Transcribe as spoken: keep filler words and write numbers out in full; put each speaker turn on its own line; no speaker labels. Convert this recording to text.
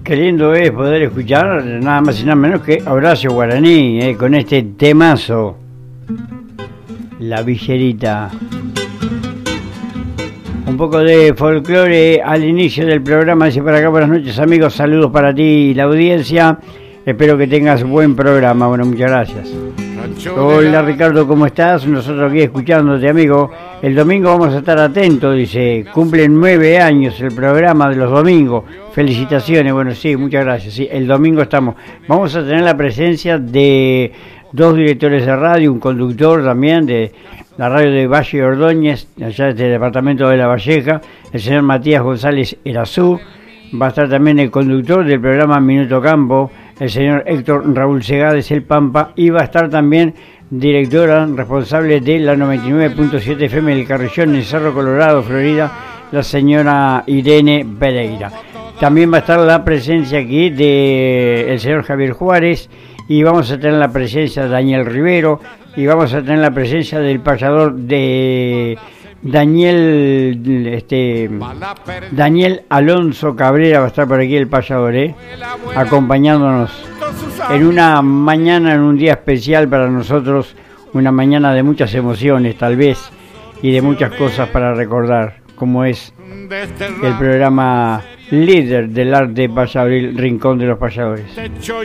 Qué lindo es poder escuchar nada más y nada menos que Horacio Guaraní, eh, con este temazo, La Villerita. Un poco de folclore al inicio del programa. Dice por acá: buenas noches amigos, saludos para ti y la audiencia. Espero que tengas buen programa. Bueno, muchas gracias. Hola Ricardo, ¿cómo estás? Nosotros aquí escuchándote, amigo. El domingo vamos a estar atentos, dice. Cumplen nueve años el programa de los domingos. Felicitaciones. Bueno, sí, muchas gracias. Sí, el domingo estamos. Vamos a tener la presencia de dos directores de radio, un conductor también de la radio de Valle Ordóñez, allá desde el departamento de La Valleja, el señor Matías González Erazú. Va a estar también el conductor del programa Minuto Campo, el señor Héctor Raúl Segades, el Pampa, y va a estar también directora responsable de la noventa y nueve punto siete F M del Carrillón en Cerro Colorado, Florida, la señora Irene Pereira. También va a estar la presencia aquí del señor Javier Juárez, y vamos a tener la presencia de Daniel Rivero, y vamos a tener la presencia del payador de Daniel, este, Daniel Alonso Cabrera. Va a estar por aquí el payador, ¿eh? acompañándonos en una mañana, en un día especial para nosotros, una mañana de muchas emociones tal vez, y de muchas cosas para recordar, como es el programa líder del arte payadoril, Rincón de los Payadores.